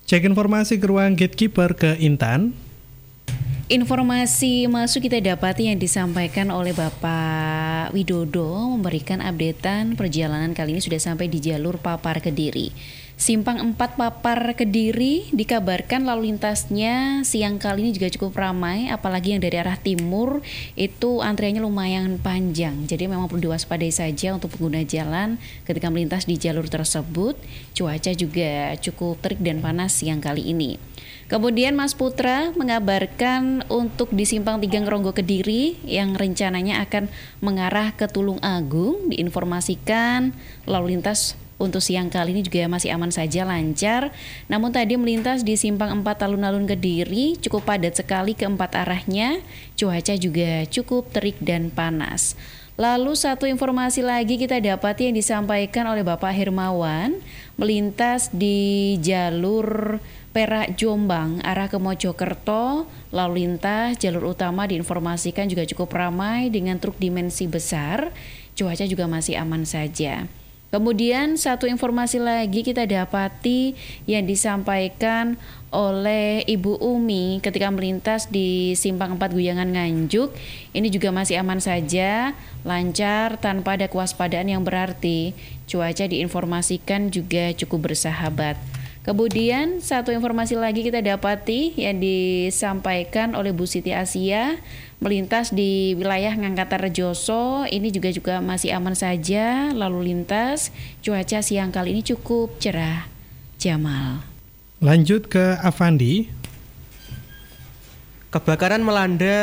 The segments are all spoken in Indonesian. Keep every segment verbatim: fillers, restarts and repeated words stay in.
Cek informasi ke ruang Gatekeeper ke Intan. Informasi masuk kita dapati yang disampaikan oleh Bapak Widodo memberikan updatean perjalanan kali ini sudah sampai di jalur Papar Kediri. Simpang empat Papar Kediri dikabarkan lalu lintasnya siang kali ini juga cukup ramai, apalagi yang dari arah timur itu antriannya lumayan panjang. Jadi memang perlu diwaspadai saja untuk pengguna jalan ketika melintas di jalur tersebut. Cuaca juga cukup terik dan panas siang kali ini. Kemudian Mas Putra mengabarkan untuk di Simpang tiga Ngeronggo Kediri yang rencananya akan mengarah ke Tulung Agung, diinformasikan lalu lintas untuk siang kali ini juga masih aman saja, lancar. Namun tadi melintas di Simpang empat Alun-Alun Kediri cukup padat sekali keempat arahnya. Cuaca juga cukup terik dan panas. Lalu satu informasi lagi kita dapati yang disampaikan oleh Bapak Hermawan, melintas di jalur Perak Jombang arah ke Mojokerto, lalu lintas jalur utama diinformasikan juga cukup ramai dengan truk dimensi besar. Cuaca juga masih aman saja. Kemudian satu informasi lagi kita dapati yang disampaikan oleh Ibu Umi ketika melintas di Simpang empat Guyangan Nganjuk. Ini juga masih aman saja, lancar tanpa ada kewaspadaan yang berarti. Cuaca diinformasikan juga cukup bersahabat. Kemudian satu informasi lagi kita dapati yang disampaikan oleh Bu Siti Asia melintas di wilayah Ngangkatan Rejoso. Ini juga juga masih aman saja lalu lintas. Cuaca siang kali ini cukup cerah. Jamal. Lanjut ke Avandi. Kebakaran melanda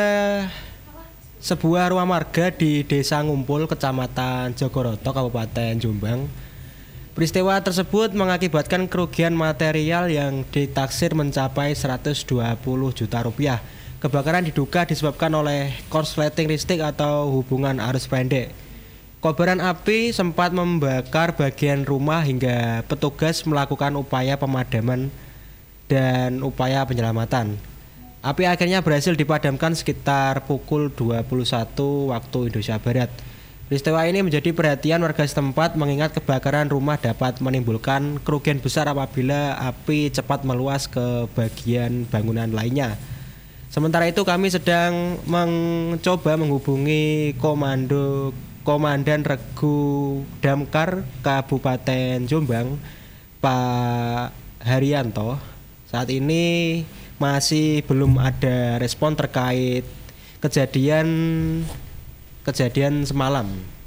sebuah rumah marga di Desa Ngumpul, Kecamatan Jogoroto, Kabupaten Jombang. Peristiwa tersebut mengakibatkan kerugian material yang ditaksir mencapai seratus dua puluh juta rupiah. Kebakaran diduga disebabkan oleh korsleting listrik atau hubungan arus pendek. Kobaran api sempat membakar bagian rumah hingga petugas melakukan upaya pemadaman dan upaya penyelamatan. Api akhirnya berhasil dipadamkan sekitar pukul dua puluh satu waktu Indonesia Barat. Peristiwa ini menjadi perhatian warga setempat mengingat kebakaran rumah dapat menimbulkan kerugian besar apabila api cepat meluas ke bagian bangunan lainnya. Sementara itu kami sedang mencoba menghubungi Komando Komandan Regu Damkar Kabupaten Jombang, Pak Haryanto. Saat ini masih belum ada respon terkait kejadian kejadian semalam.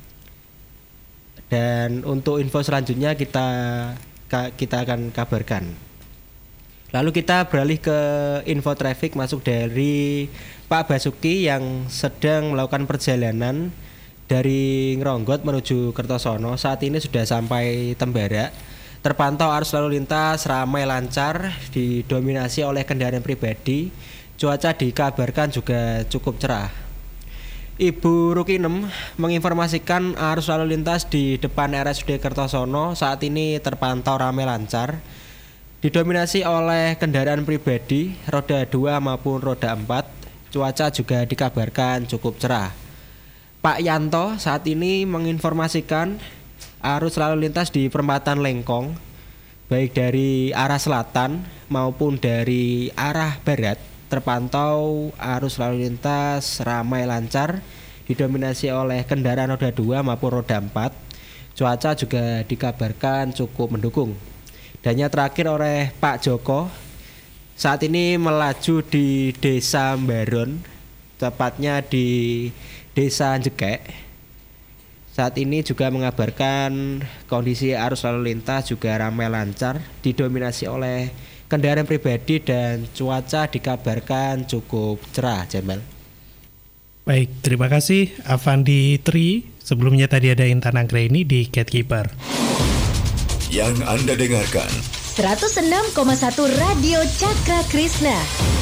Dan untuk info selanjutnya kita kita akan kabarkan. Lalu kita beralih ke info traffic masuk dari Pak Basuki yang sedang melakukan perjalanan dari Ngronggot menuju Kertosono. Saat ini sudah sampai Tembara. Terpantau arus lalu lintas ramai lancar, didominasi oleh kendaraan pribadi. Cuaca dikabarkan juga cukup cerah. Ibu Rukinem menginformasikan arus lalu lintas di depan R S U D Kertosono saat ini terpantau ramai lancar, didominasi oleh kendaraan pribadi roda dua maupun roda empat. Cuaca juga dikabarkan cukup cerah. Pak Yanto saat ini menginformasikan arus lalu lintas di perempatan Lengkong baik dari arah selatan maupun dari arah barat terpantau arus lalu lintas ramai lancar, didominasi oleh kendaraan roda dua maupun roda empat. Cuaca juga dikabarkan cukup mendukung. Dan yang terakhir oleh Pak Joko saat ini melaju di Desa Mbaron, tepatnya di Desa Jekek. Saat ini juga mengabarkan kondisi arus lalu lintas juga ramai lancar, didominasi oleh kendaraan pribadi dan cuaca dikabarkan cukup cerah, Jamal. Baik, terima kasih Avandi Tri. Sebelumnya tadi ada Intan Anggraini di Gatekeeper. Yang Anda dengarkan seratus enam koma satu Radio Cakra Krishna.